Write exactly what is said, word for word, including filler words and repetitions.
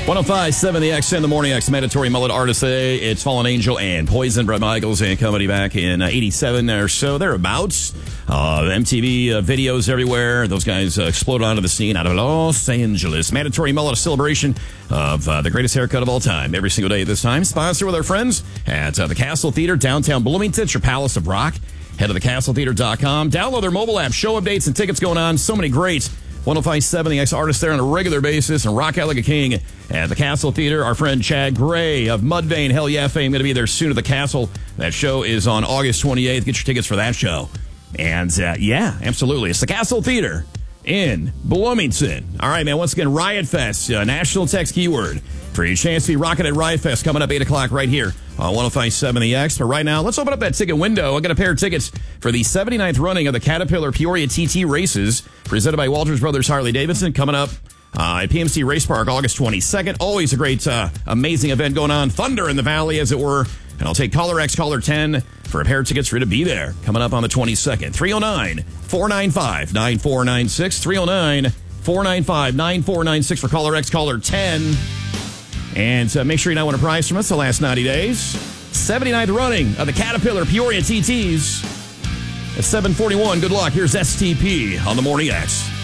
one oh five point seven The X and the Morning X Mandatory Mullet Artist Today. It's Fallen Angel and Poison. Bret Michaels and company back in uh, eighty-seven or so, thereabouts. Uh, M T V uh, videos everywhere. Those guys uh, exploded onto the scene out of Los Angeles. Mandatory Mullet, a celebration of uh, the greatest haircut of all time. Every single day at this time. Sponsored with our friends at uh, the Castle Theater, downtown Bloomington. It's your Palace of Rock. Head to the castle theater dot com. Download their mobile app. Show updates and tickets going on. So many great one oh five point seven The X artists there on a regular basis and rock out like a king at the Castle Theater. Our friend Chad Gray of Mudvayne, Hell Yeah fame, going to be there soon at the Castle. That show is on August twenty-eighth. Get your tickets for that show. And uh, yeah, absolutely. It's the Castle Theater in Bloomington. All right, man. Once again, Riot Fest, uh, national text keyword for your chance to be rocking at Riot Fest coming up eight o'clock right here on one oh five point seven The X. But right now, let's open up that ticket window. I got a pair of tickets for the seventy-ninth running of the Caterpillar Peoria T T races presented by Walters Brothers Harley Davidson coming up uh, at P M C Race Park August twenty-second. Always a great, uh, amazing event going on. Thunder in the Valley, as it were. And I'll take caller X, caller ten for a pair of tickets for you to be there coming up on the twenty-second. three oh nine, four nine five, nine four nine six. three oh nine, four nine five, nine four nine six for caller X, caller ten. And uh, make sure you not win a prize from us the last ninety days. seventy-ninth running of the Caterpillar Peoria T Ts at seven forty-one. Good luck. Here's S T P on the Morning X.